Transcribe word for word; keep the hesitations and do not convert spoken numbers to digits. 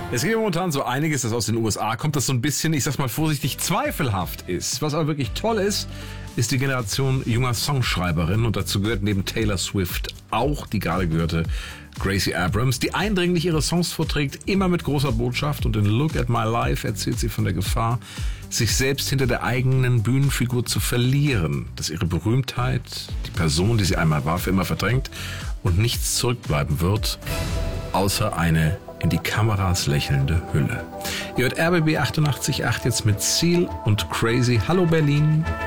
Es gibt momentan so einiges, das aus den U S A kommt, das so ein bisschen, ich sag's mal vorsichtig, zweifelhaft ist. Was aber wirklich toll ist, ist die Generation junger Songschreiberinnen. Und dazu gehört neben Taylor Swift auch die gerade gehörte Gracie Abrams, die eindringlich ihre Songs vorträgt, immer mit großer Botschaft. Und in Look at My Life erzählt sie von der Gefahr, sich selbst hinter der eigenen Bühnenfigur zu verlieren. Dass ihre Berühmtheit, die Person, die sie einmal war, für immer verdrängt und nichts zurückbleiben wird, außer eine in die Kameras lächelnde Hülle. Ihr hört R B B achtundachtzig Komma acht jetzt mit Seal und Crazy. Hallo Berlin.